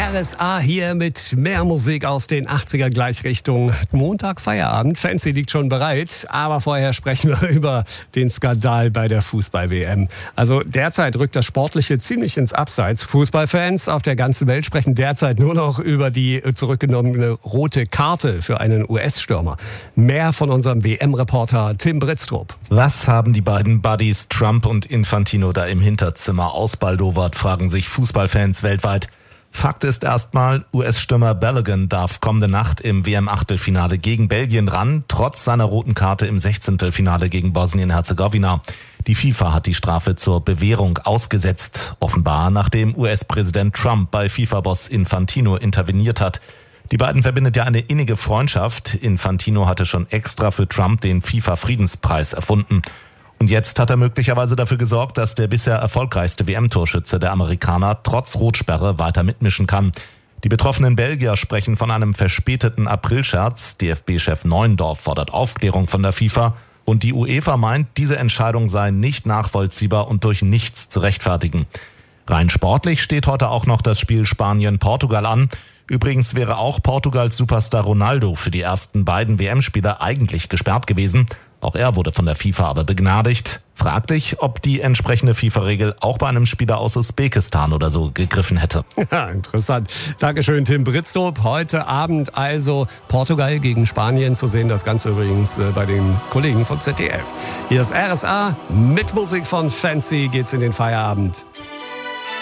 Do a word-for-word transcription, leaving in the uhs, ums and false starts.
R S A hier mit mehr Musik aus den achtziger gleich Richtung Montag Feierabend. Fancy liegt schon bereit, aber vorher sprechen wir über den Skandal bei der Fußball-W M. Also derzeit rückt das Sportliche ziemlich ins Abseits. Fußballfans auf der ganzen Welt sprechen derzeit nur noch über die zurückgenommene rote Karte für einen U S-Stürmer. Mehr von unserem W M-Reporter Tim Britztrup. Was haben die beiden Buddies Trump und Infantino da im Hinterzimmer ausbaldowert, fragen sich Fußballfans weltweit. Fakt ist erstmal, U S-Stürmer Balogun darf kommende Nacht im W M-Achtelfinale gegen Belgien ran, trotz seiner roten Karte im Sechzehntelfinale gegen Bosnien-Herzegowina. Die FIFA hat die Strafe zur Bewährung ausgesetzt, offenbar nachdem U S-Präsident Trump bei FIFA-Boss Infantino interveniert hat. Die beiden verbindet ja eine innige Freundschaft. Infantino hatte schon extra für Trump den FIFA-Friedenspreis erfunden. Und jetzt hat er möglicherweise dafür gesorgt, dass der bisher erfolgreichste W M-Torschütze der Amerikaner trotz Rotsperre weiter mitmischen kann. Die betroffenen Belgier sprechen von einem verspäteten Aprilscherz. D F B-Chef Neuendorf fordert Aufklärung von der FIFA. Und die UEFA meint, diese Entscheidung sei nicht nachvollziehbar und durch nichts zu rechtfertigen. Rein sportlich steht heute auch noch das Spiel Spanien-Portugal an. Übrigens wäre auch Portugals Superstar Ronaldo für die ersten beiden W M-Spiele eigentlich gesperrt gewesen. Auch er wurde von der FIFA aber begnadigt. Fraglich, ob die entsprechende FIFA-Regel auch bei einem Spieler aus Usbekistan oder so gegriffen hätte. Ja, interessant. Dankeschön, Tim Britztrup. Heute Abend also Portugal gegen Spanien zu sehen. Das Ganze übrigens bei den Kollegen vom Z D F. Hier ist R S A. Mit Musik von Fancy geht's in den Feierabend.